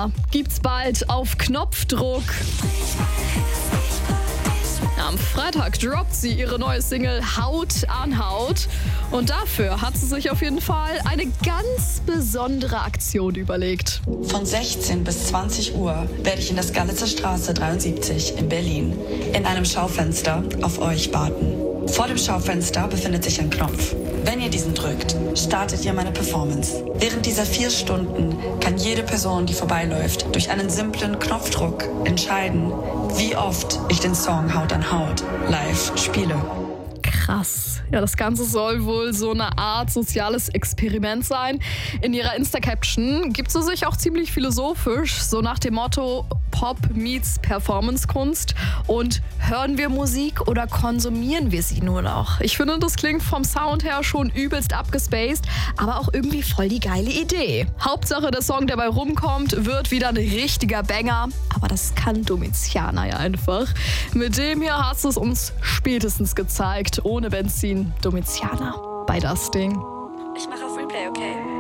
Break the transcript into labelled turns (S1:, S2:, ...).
S1: Domiziana gibt's bald auf Knopfdruck. Am Freitag droppt sie ihre neue Single Haut an Haut. Und dafür hat sie sich auf jeden Fall eine ganz besondere Aktion überlegt.
S2: Von 16 bis 20 Uhr werde ich in der Skalitzer Straße 73 in Berlin in einem Schaufenster auf euch warten. Vor dem Schaufenster befindet sich ein Knopf. Wenn ihr diesen drückt, startet ihr meine Performance. Während dieser 4 Stunden kann jede Person, die vorbeiläuft, durch einen simplen Knopfdruck entscheiden, wie oft ich den Song Haut an Haut live spiele.
S1: Krass. Ja, das Ganze soll wohl so eine Art soziales Experiment sein. In ihrer Insta-Caption gibt sie sich auch ziemlich philosophisch, so nach dem Motto Pop meets Performance-Kunst. Und hören wir Musik oder konsumieren wir sie nur noch? Ich finde, das klingt vom Sound her schon übelst abgespaced, aber auch irgendwie voll die geile Idee. Hauptsache, der Song, der bei rumkommt, wird wieder ein richtiger Banger. Aber das kann Domiziana ja einfach. Mit dem hier hast du es uns spätestens gezeigt. Ohne Benzin, Domiziana bei Das Ding.
S3: Ich mache auf Replay, okay?